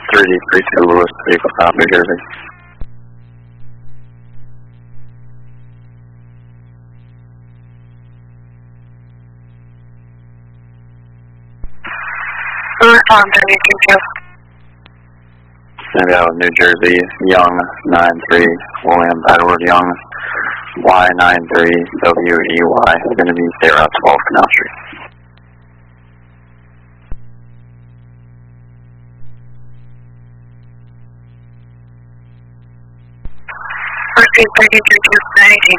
3032 Lewis, vehicle stop, New Jersey. Tom 3032. Gonna be out of New Jersey, Young 93, William Edward Young, Y93WEY, gonna be there at 12 Canal Street. Pursuit 3032,